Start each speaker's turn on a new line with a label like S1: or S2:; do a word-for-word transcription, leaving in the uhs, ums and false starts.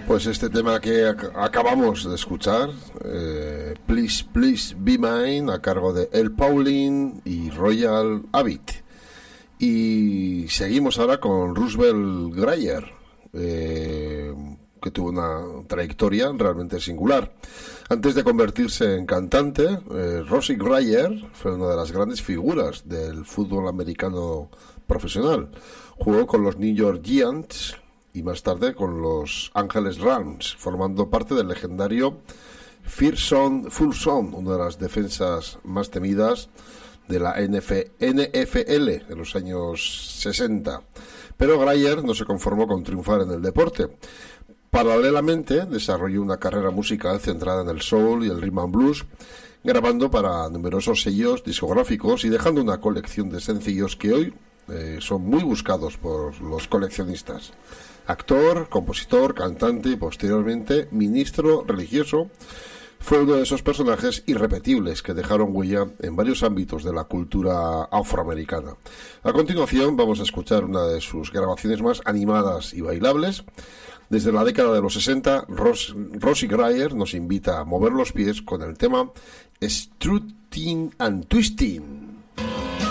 S1: Pues este tema que ac- acabamos de escuchar, eh, Please Please Be Mine, a cargo de El Pauline y Royal Abbott. Y seguimos ahora con Roosevelt Grayer, eh, que tuvo una trayectoria realmente singular. Antes de convertirse en cantante, eh, Rosie Grayer fue una de las grandes figuras del fútbol americano profesional. Jugó con los New York Giants y más tarde con los Angeles Rams, formando parte del legendario Fearsome Full Zone, una de las defensas más temidas de la N F L en los años sesenta. Pero Grayer no se conformó con triunfar en el deporte. Paralelamente desarrolló una carrera musical centrada en el soul y el rhythm and blues, grabando para numerosos sellos discográficos y dejando una colección de sencillos que hoy eh, son muy buscados por los coleccionistas. Actor, compositor, cantante y posteriormente ministro religioso, fue uno de esos personajes irrepetibles que dejaron huella en varios ámbitos de la cultura afroamericana. A continuación vamos a escuchar una de sus grabaciones más animadas y bailables. Desde la década de los sesenta, Ros- Rosie Grayer nos invita a mover los pies con el tema Strutting and Twisting.